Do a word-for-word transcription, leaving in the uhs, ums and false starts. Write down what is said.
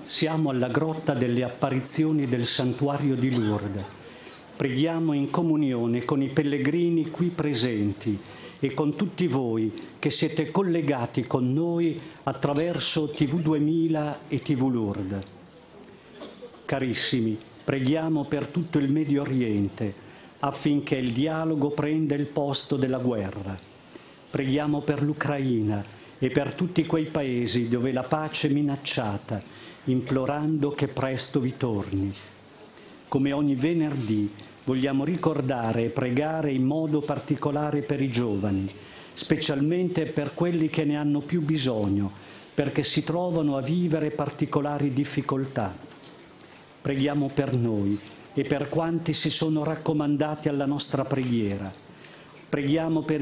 Siamo alla grotta delle apparizioni del santuario di Lourdes. Preghiamo in comunione con i pellegrini qui presenti e con tutti voi che siete collegati con noi attraverso T V duemila e T V Lourdes. Carissimi, preghiamo per tutto il Medio Oriente affinché il dialogo prenda il posto della guerra. Preghiamo per l'Ucraina e per tutti quei paesi dove la pace è minacciata, implorando che presto vi torni. Come ogni venerdì vogliamo ricordare e pregare in modo particolare per i giovani, specialmente per quelli che ne hanno più bisogno, perché si trovano a vivere particolari difficoltà. Preghiamo per noi e per quanti si sono raccomandati alla nostra preghiera. Preghiamo per